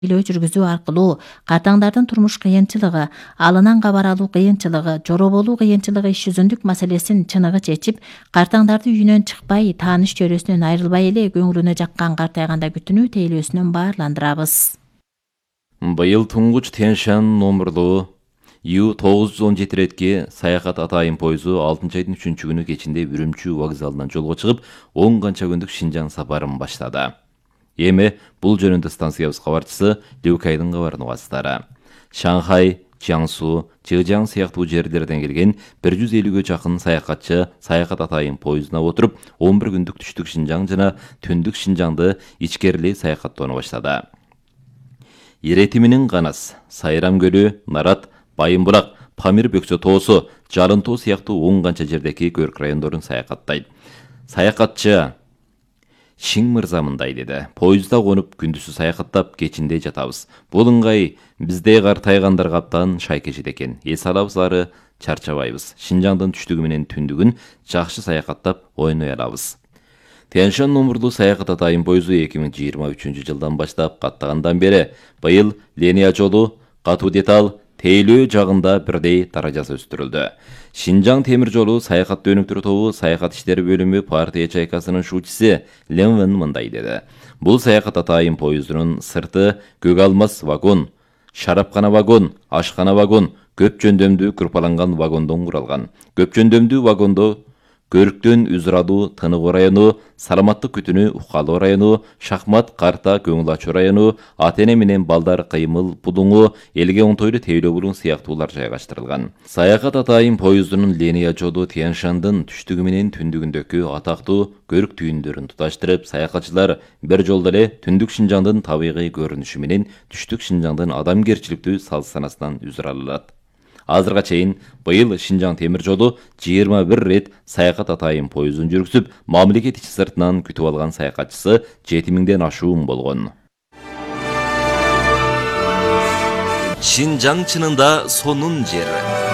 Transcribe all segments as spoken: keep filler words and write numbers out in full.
тейлөө жүргүзүү аркылуу картаңдардын турмуш кыйынчылыгы, алынан кабар алуу кыйынчылыгы, жороболуу кыйынчылыгы иш жүзүндүк маселесин чыныгы чечип, картаңдарды үйүнөн чыкпай, тааныш чөйрөсүнөн айрылбай эле көңүлүнө жаккан картайганда күтүнүү тейлөөсүнөн баарландырабыз. Быйыл туңгуч Тянь-Шань номерлуу Ю тогуз жүз он жети ретки саякат атайын пойызу алтынчы айдын үчүнчү күнү кечинде Үрүмчү вокзалынан жолго чыгып, он канча күндүк Шинжаң сапарын баштады. Эми бул жөнүндө станциябыз кабарчысы Любкайдын кабарын угасыздар. Шанхай, Jiangsu, Zhejiang сыяктуу жерлерден келген бир жүз элүүгө жакын саякатчы саякат атайын пойызына отуруп, он бир күндүк түштүк Шинжаң жана түндүк Шинжаңды ичкерилей саякаттоону баштады. Иретиминин Канас, Сайрам көлү, Нарат, Байымбурак, Памир бөксө тоосу, Жарын тоо сыяктуу он канча жердеки көрк райондорун саякаттайт. Саякатчы Шиң мырза мындай деди: "Поездда конуп күндүзү саякаттап, кечинде жатабыз. Бул ыңгай бизде картайгандарга аптан шайкешет экен. Эс алабыз ары чарчабайбыз. Шинжаңдын түштүгү менен түндүгүн жакшы саякаттап ойной алабыз." Тянь-Шань номерлуу саякат атайын пойызу эки миң жыйырма үчүнчү жылдан баштап каттагандан бери быйыл линия жолу, катуу деталь, тейлөө жагында бирдей даражасы өстүрүлдү. Шинжаң темир жолу саякат өнүктүрүү тобу саякат иштери бөлүмү партия чайкасынын шуучусу Лен Вен мындай деди: "Бул саякат атайын пойызунун сырты көк алмас вагон, шарапкана вагон, ашкана вагон, көп жөндөмдүү курпаланган вагондон куралган. Көп жөндөмдүү вагондо Көрктөн Үзрадуу, Тыныгуу району, Саламаттык күтүнү Укалуу району, Шахмат, Карта, Көңүл ачуу району, ата-эне менен балдар кыймыл Булуңу, элге оңтойлуу тейлөө булуң сыяктуулар жайгаштырылган. Саякат атайын пойызунун линия жолу Тянь-Шаньдын түштүгү менен түндүгүндөгү атактуу көрк түйүндөрүн туташтырып, саякатчылар бир жолдо эле түндүк Шинжаңдын табигый көрүнүшү менен түштүк Шинжаңдын адамгерчиликтүү салт-санасынан үзүр алат. Азырга чейин быйыл Шинжаң темир жолу жыйырма бир рет саякат атайын пойызун жүргүзүп, мамлекет ичи сыртынан күтүп алган саякатчысы жети миңден ашуун болгон. Шинжаң чынында сонун жер.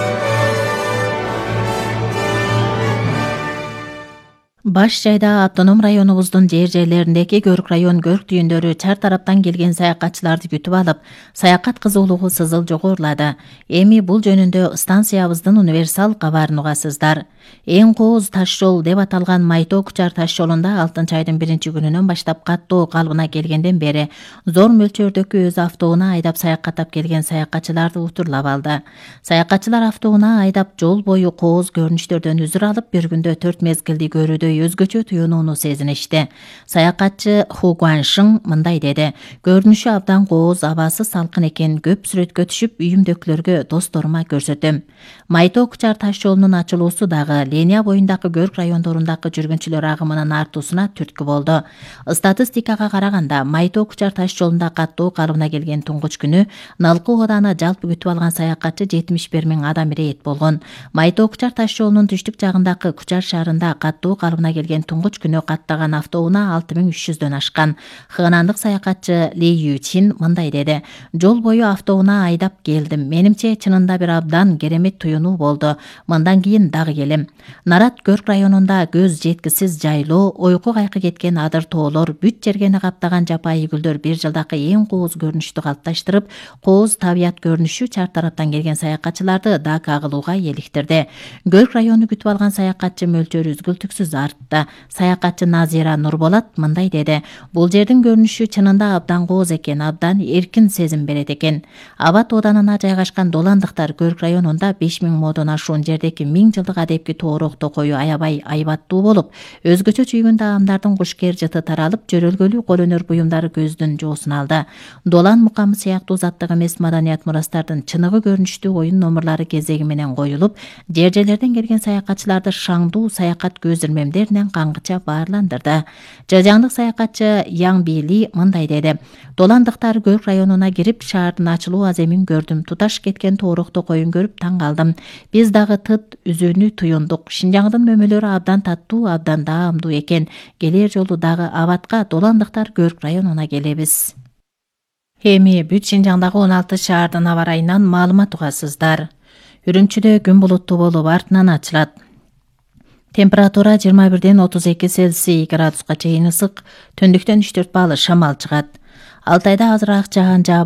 Баш жайда автоном районубуздун жер жерлериндеги көрк район көрк түйүндөрү чар тараптан келген саякатчыларды күтүп алып, саякат кызуулугу сызыл жогорулады. Эми бул жөнүндө станциябыздын универсал кабарын угасыздар. Эң кооз таш жол деп аталган Майтоо Кучар таш жолунда алтынчы айдын биринчи күнүнөн баштап каттоо калыбына келгенден бери зор мөлчөрдөгү өз автоуна айдап саякаттап келген саякатчыларды утурлап алды. Саякатчылар автоуна айдап жол бою кооз көрүнүштөрдөн үзүр алып, бир күндө төрт мезгилди көрүүдөй өзгөчө туюнууну сезиништи. Саякатчы Ху Гуаншың мындай деди: "Көрүнүшү абдан кооз, абасы салкын экен. Көп сүрөткө түшүп, үйүмдөгүлөргө, досторума көрсөтөм." Майтоо Кучар таш жолунун ачылуусу дагы линия боюндагы көрк райондорундагы жүргүнчүлөр агымынын артуусуна түрткү болду. Статистикага караганда, Майтоо Кучар таш жолунда каттоо калыбына келген туңгуч күнү Налкы ооданы жалпы күтүп алган саякатчы жетимиш бир миң адам ирээт болгон. Майтоо Кучар таш жолунун түштүк жагындагы Кучар шаарында каттоо калыбына келген туңгуч күнү каттаган автоунаа алты миң үч жүздөн ашкан. Хынандык саякатчы Ли Ючин мындай деди: "Жол бою автоунаа айдап келдим. Менимче чынында бир абдан керемет туюнуу болду. Мындан кийин дагы келем." Нарат көрк районунда көз жеткисиз жайлоо, ойку кайкы кеткен адыр тоолор, бүт жергени каптаган жапайы гүлдөр бир жылдакы эң кооз көрүнүштү калыпташтырып, кооз табият көрүнүшү чар тараптан келген саякатчыларды да кагылууга эликтирди. Көрк району күтүп алган саякатчы мөлчөрү үзгүлтүксүз артты. Саякатчы Назира Нурболат мындай деди: "Бул жердин көрүнүшү чынында абдан кооз экен, абдан эркин сезим берет экен. Абат оданына жайгашкан Доландыктар көрк районунда беш миң модон ашуун жердеки миң жылдык адепки тоорок токою аябай айбаттуу болуп, өзгөчө чүйгүн таамдардын кушкер жыты таралып, жөрөлгөлүү кол өнөр буюмдары көздүн жоосун алды. Долан мукамы сыяктуу заттык эмес маданият мурастардын чыныгы көрүнүштүү оюн номурлары кезеги менен коюлуп, жер жерлерден келген саякатчыларды шаңдуу саякат көз ирмемдеринен каңгыча баарландырды. Жажаңдык саякатчы Яң Били мындай деди: "Доландыктар көрк районуна кирип, шаардын ачылуу аземин көрдүм. Туташ кеткен тоорок токоюн көрүп таң калдым. Биз дагы тыт үзүүнү туюндук. Шинжаңдын мөмөлөрү абдан таттуу, абдан даамдуу экен. Келер жолу дагы абатка Доландыктар көрк районуна келебиз." Эми бүт Шинжаңдагы он алты шаардын аба ырайынан маалымат угасыздар. Үрүмчүдө күн булуттуу болуп, артынан ачылат. Температура жыйырма бирден отуз эки Цельсий градуска чейин ысык, түндүктөн үч төрт балл шамал чыгат. Алтайда азыраак жааган